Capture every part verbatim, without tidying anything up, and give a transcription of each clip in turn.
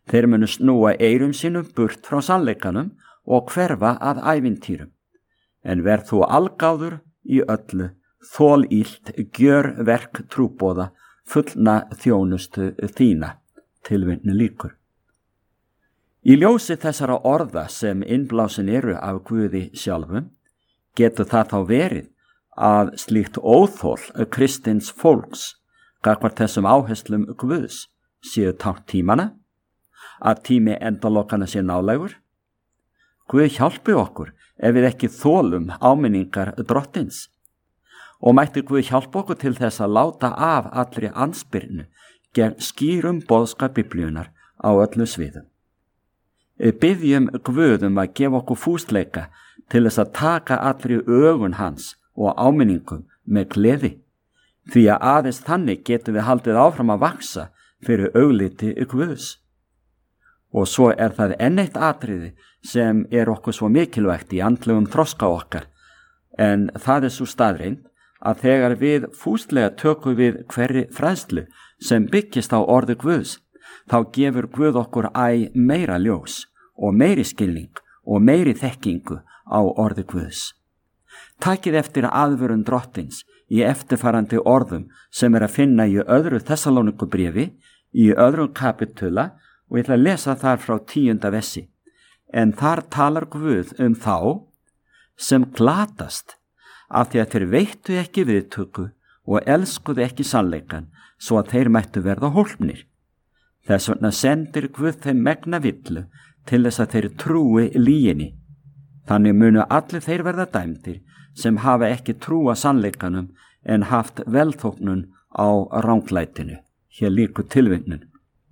Þeir munu snúa eyrum sínum burt frá sannleikanum og hverfa að ævintýrum. En verð þú algáður í öllu, þól illt, gjör verk trúboða, fullna þjónustu þína. Tilvitnun lýkur. Í ljósi þessara orða sem innblásin eru af Guði sjálfum, getur það þá verið að slíkt óþol kristins fólks gagnvart þessum áherslum Guðs séu tákn tímana, að tími endalokana sé nálægur. Guð hjálpi okkur ef við ekki þolum áminningar drottins, og mætti Guð hjálpa okkur til þess að láta af allri andspyrnu gegn skýrum boðskap Biblíunnar á öllu sviðum. Biðjum Guð um að gefa okkur fúsleika til þess að taka allri ögun hans og áminningum með gleði, því að aðeins þannig getum við haldið áfram að vaksa fyrir augliti Guðs. Og svo er það enn eitt atriði sem er okkur svo mikilvægt í andlegum þroska okkar, en það er svo staðreynd að þegar við fúslega tökum við hverri fræðslu sem byggist á orði Guðs, þá gefur Guð okkur æ meira ljós og meiri skilning og meiri þekkingu á orði Guðs. Takið eftir aðvörun drottins í eftirfarandi orðum sem er að finna í öðru Þessalónikubréfi, í öðrum kapitula, og ég ætla að lesa þar frá tíunda vessi. En þar talar Guð um þá sem glatast af því að þeir veittu ekki viðtöku og elskuðu ekki sannleikan svo að þeir mættu verða hólpnir. Þess vegna sendir Guð þeim megna villu til þess að þeir trúi lyginni. Þannig munu allir þeir verða dæmdir sem hafa ekki trúa sannleikanum en haft velþóknun á ranglætinu. Hér lýkur tilvitnun.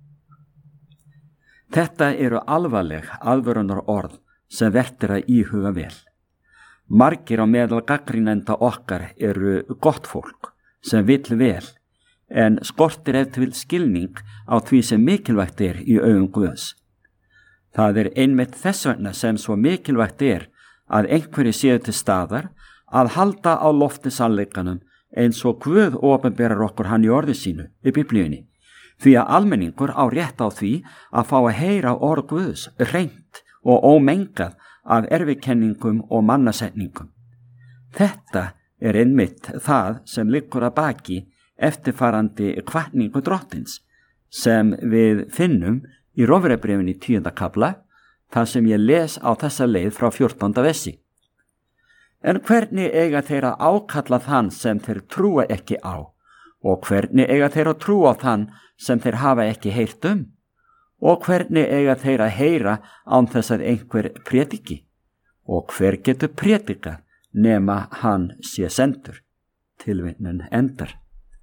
Þetta eru alvarleg aðvörunar orð sem vert er að íhuga vel. Margir á meðal gagnrýnenda okkar eru gott fólk sem vill vel, en skortir ef til skilning á því sem mikilvægt er í augum Guðs. Það er einmitt þess vegna sem svo mikilvægt er að einhverju séu til staðar að halda á lofti sannleikanum eins og Guð opinberar okkur hann í orði sínu í Biblíunni. Því að almenningur á rétt á því að fá að heyra orð Guðs hreint og ómengað af erfikenningum og mannasetningum. Þetta er einmitt það sem liggur að baki eftirfarandi hvatningu drottins sem við finnum í Rómverjabréfinu í tíunda kafla, þar sem ég les á þessa leið frá fjórtánda vessi. En hvernig eiga þeir að ákalla þann sem þeir trúa ekki á? Og hvernig eiga þeir að trúa á þann sem þeir hafa ekki heyrt um? Og hvernig eiga þeir að heyra án þess að einhver prédiki? Og hver getur prédikað nema hann sé sendur? Tilvitnun endar.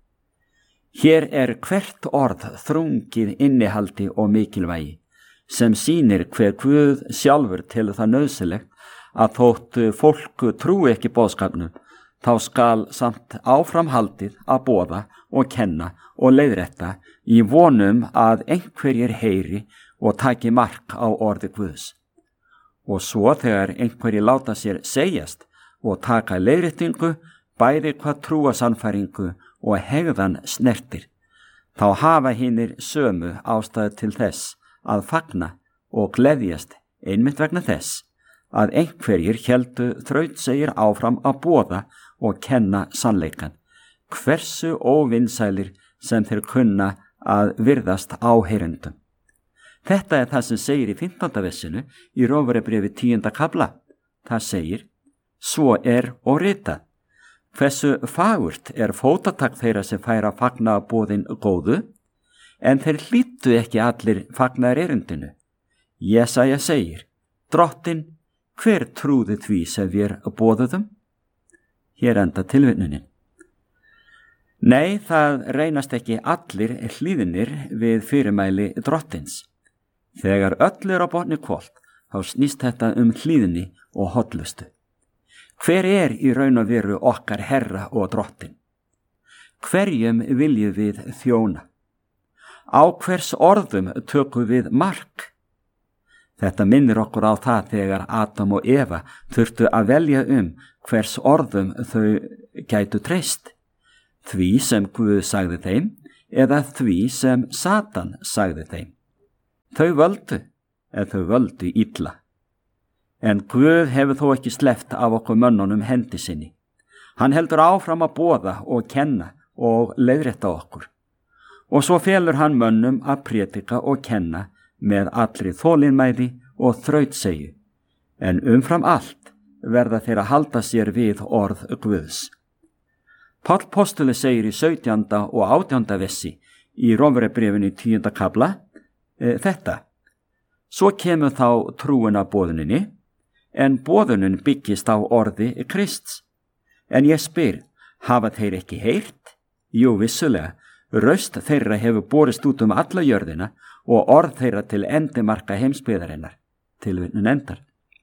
Hér er hvert orð þrungið innihaldi og mikilvægi, sem sýnir hver Guð sjálfur til það nauðsynlegt að þótt fólk trúi ekki boðskapnum, þá skal samt áframhaldið að boða og kenna og leiðrétta í vonum að einhverjir heyri og taki mark á orði Guðs. Og svo þegar einhverjir láta sér segjast og taka leiðréttingu, bæði hvað trúa sannfæringu og hegðan snertir, þá hafa hinir sömu ástæðu til þess að fagna og gleðjast einmitt vegna þess að einhverjir héldu þrautsegir áfram að boða og kenna sannleikan, hversu óvinsælir sem þeir kunna að virðast áheyrendum. Þetta er það sem segir í fimmtánda vessinu í Rómverjabréfi tíunda kafla. Það segir, svo er og ritað. Hversu fagurt er fótatak þeirra sem færa fagna boðin góðu, en þeir hlýttu ekki allir fagnaðar erindinu. Jesaja segir, drottin, hver trúði því sem við boðuðum? Hér enda tilvitnunin. Nei, það reynast ekki allir hlýðinir við fyrirmæli drottins. Þegar öll er á botni hvolft, þá snýst þetta um hlýðni og hollustu. Hver er í raun og veru okkar herra og drottin? Hverjum viljum við þjóna? Á hvers orðum tökum við mark? Þetta minnir okkur á það þegar Adam og Eva þurftu að velja um hvers orðum þau gætu treyst. Því sem Guð sagði þeim eða því sem Satan sagði þeim. Þau völdu, en þau völdu illa. En Guð hefur þó ekki sleppt af okkur mönnunum hendi sinni. Hann heldur áfram að boða og kenna og leiðrétta okkur. Og svo felur hann mönnum að prédika og kenna með allri þolinmæði og þrautsegju. En umfram allt verða þeir að halda sér við orð Guðs. Páll postuli segir í sautjánda og átjánda vessi í Rómverjabréfinu í tíunda kafla e, þetta. Svo kemur þá trúin að boðuninni, en boðunin byggist á orði Krists. En ég spyr, hafa þeir ekki heyrt? Jú, vissulega, röst þeirra hefur borist út um alla jörðina og orð þeirra til endimarka heimsbyggðarinnar, tilvitnun endar.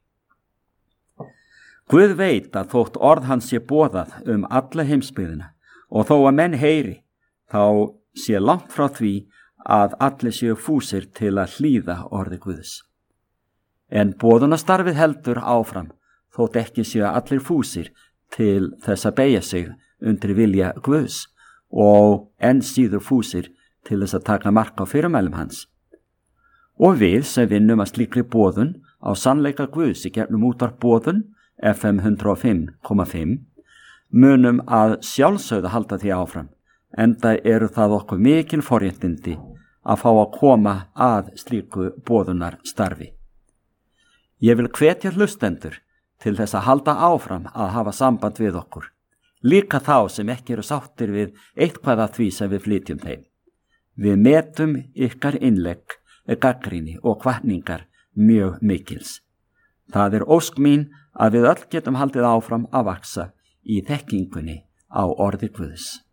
Guð veit að þótt orð hans sé boðað um alla heimsbyggðina og þó að menn heyri, þá sé langt frá því að allir séu fúsir til að hlýða orði Guðs. En boðunastarfið heldur áfram, þótt ekki séu allir fúsir til þess að beygja sig undir vilja Guðs og enn síður fúsir til þess að taka mark á fyrirmælum hans. Og við sem vinnum að slíkri boðun á sannleika Guðs í gegnum útvarp boðun F M hundrað og fimm komma fimm munum að sjálfsögðu halda því áfram, enda eru það okkur mikil forréttindi að fá að koma að slíku boðunar starfi. Ég vil hvetja hlustendur til þess að halda áfram að hafa samband við okkur, líka þá sem ekki eru sáttir við eitthvað af því sem við flytjum þeim. Við metum ykkar innlegg, gagnrýni og hvatningar mjög mikils. Það er ósk mín að við öll getum haldið áfram að vaksa í þekkingunni á orði Guðs.